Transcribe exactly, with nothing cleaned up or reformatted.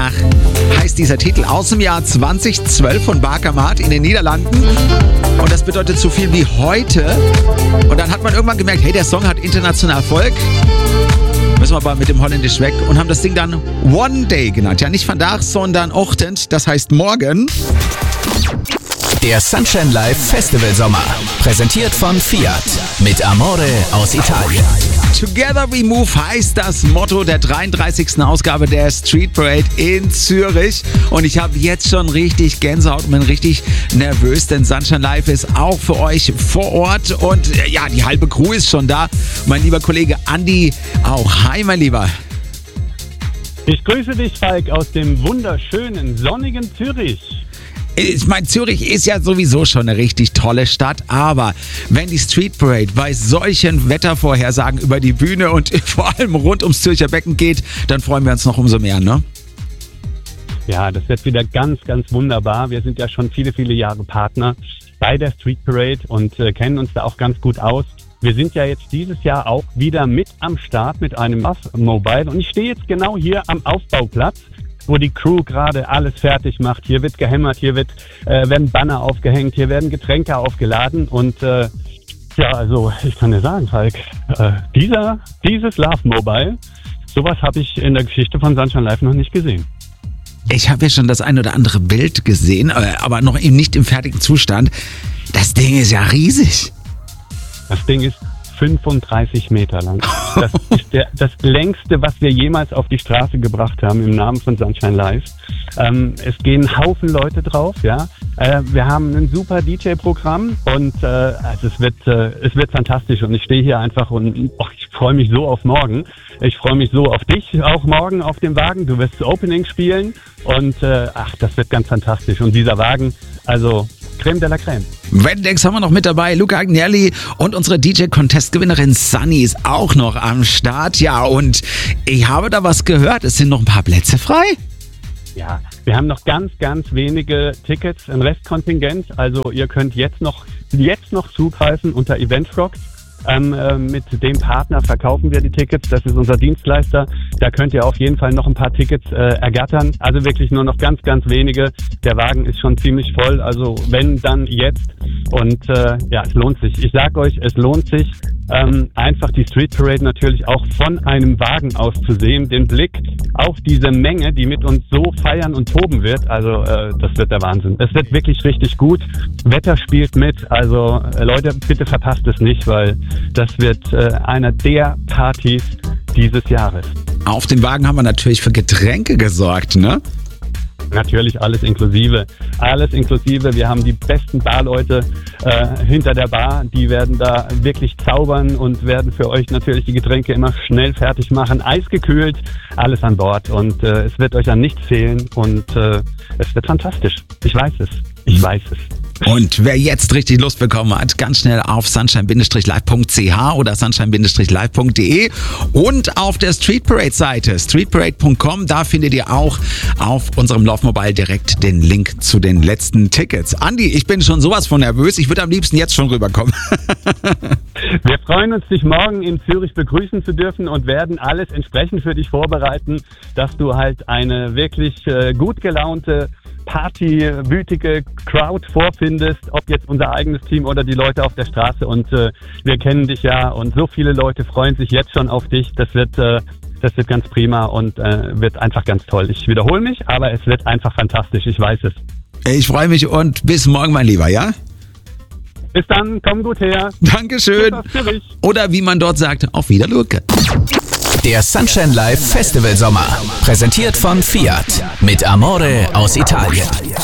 Ach, heißt dieser Titel aus dem Jahr zweitausendzwölf von Bakermat in den Niederlanden. Und das bedeutet so viel wie heute. Und dann hat man irgendwann gemerkt, hey, der Song hat international Erfolg. Müssen wir aber mit dem Holländisch weg und haben das Ding dann One Day genannt. Ja, nicht vandaag, sondern ochtend, das heißt morgen. Der Sunshine Live Festival Sommer, präsentiert von Fiat mit Amore aus Italien. Together we move heißt das Motto der dreiunddreißigsten Ausgabe der Street Parade in Zürich. Und ich habe jetzt schon richtig Gänsehaut und bin richtig nervös, denn Sunshine Live ist auch für euch vor Ort. Und ja, die halbe Crew ist schon da. Mein lieber Kollege Andi auch. Hi, mein Lieber. Ich grüße dich, Falk, aus dem wunderschönen, sonnigen Zürich. Ich meine, Zürich ist ja sowieso schon eine richtig tolle Stadt, aber wenn die Street Parade bei solchen Wettervorhersagen über die Bühne und vor allem rund ums Zürcher Becken geht, dann freuen wir uns noch umso mehr, ne? Ja, das wird wieder ganz, ganz wunderbar. Wir sind ja schon viele, viele Jahre Partner bei der Street Parade und äh, kennen uns da auch ganz gut aus. Wir sind ja jetzt dieses Jahr auch wieder mit am Start mit einem Love Mobile und ich stehe jetzt genau hier am Aufbauplatz, wo die Crew gerade alles fertig macht. Hier wird gehämmert, hier wird, äh, werden Banner aufgehängt, hier werden Getränke aufgeladen und äh, ja, also ich kann dir sagen, Falk, äh, dieser, dieses Love Mobile, sowas habe ich in der Geschichte von Sunshine Live noch nicht gesehen. Ich habe ja schon das ein oder andere Bild gesehen, aber noch eben nicht im fertigen Zustand. Das Ding ist ja riesig. Das Ding ist fünfunddreißig Meter lang. Das ist der, das längste, was wir jemals auf die Straße gebracht haben im Namen von Sunshine Live. Ähm, es gehen ein Haufen Leute drauf, ja. Äh, wir haben ein super D J-Programm und äh, also es wird äh, es wird fantastisch und ich stehe hier einfach und oh, ich freue mich so auf morgen. Ich freue mich so auf dich auch morgen auf dem Wagen. Du wirst das Opening spielen und äh, ach, das wird ganz fantastisch. Und dieser Wagen, also Creme de la Creme. Wendex haben wir noch mit dabei, Luca Agnelli und unsere D J-Contest-Gewinnerin Sunny ist auch noch am Start. Ja, und ich habe da was gehört, es sind noch ein paar Plätze frei. Ja, wir haben noch ganz, ganz wenige Tickets, ein Restkontingent. Also ihr könnt jetzt noch, jetzt noch zugreifen unter Eventfrog. Ähm, äh, mit dem Partner verkaufen wir die Tickets, das ist unser Dienstleister. Da könnt ihr auf jeden Fall noch ein paar Tickets äh, ergattern. Also wirklich nur noch ganz, ganz wenige. Der Wagen ist schon ziemlich voll, also wenn, dann jetzt. Und äh, ja, es lohnt sich. Ich sag euch, es lohnt sich, ähm, einfach die Street Parade natürlich auch von einem Wagen aus zu sehen. Den Blick auf diese Menge, die mit uns so feiern und toben wird. Also äh, das wird der Wahnsinn. Es wird wirklich richtig gut. Wetter spielt mit. Also äh, Leute, bitte verpasst es nicht, weil das wird äh, einer der Partys dieses Jahres. Auf dem Wagen haben wir natürlich für Getränke gesorgt, ne? Natürlich alles inklusive. Alles inklusive. Wir haben die besten Barleute äh, hinter der Bar. Die werden da wirklich zaubern und werden für euch natürlich die Getränke immer schnell fertig machen. Eisgekühlt, alles an Bord. Und äh, es wird euch an nichts fehlen. Und äh, es wird fantastisch. Ich weiß es. Ich weiß es. Und wer jetzt richtig Lust bekommen hat, ganz schnell auf sunshine live punkt c h oder sunshine live punkt d e und auf der Street Parade Seite street parade punkt com, da findet ihr auch auf unserem Love Mobile direkt den Link zu den letzten Tickets. Andi, ich bin schon sowas von nervös, ich würde am liebsten jetzt schon rüberkommen. Wir freuen uns, dich morgen in Zürich begrüßen zu dürfen und werden alles entsprechend für dich vorbereiten, dass du halt eine wirklich äh, gut gelaunte partywütige Crowd vorfindest, ob jetzt unser eigenes Team oder die Leute auf der Straße. Und äh, wir kennen dich ja und so viele Leute freuen sich jetzt schon auf dich. Das wird, äh, das wird ganz prima und äh, wird einfach ganz toll. Ich wiederhole mich, aber es wird einfach fantastisch. Ich weiß es. Ich freue mich und bis morgen, mein Lieber, ja? Bis dann, komm gut her. Dankeschön. Oder wie man dort sagt, auf Wiederluke. Der Sunshine Live Festival Sommer, präsentiert von Fiat mit Amore aus Italien.